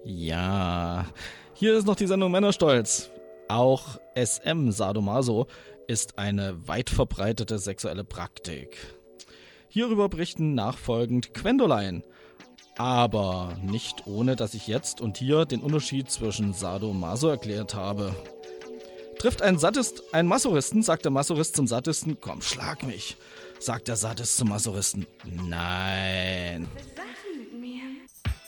Ja, hier ist noch die Sendung Männerstolz. Auch SM Sadomaso ist eine weit verbreitete sexuelle Praktik. Hierüber berichten nachfolgend Gwendoline. Aber nicht ohne, dass ich jetzt und hier den Unterschied zwischen Sadomaso erklärt habe. Trifft ein Sadist einen Masochisten, sagt der Masochist zum Sadisten, komm, schlag mich. Sagt der Sadist zum Masochisten, nein.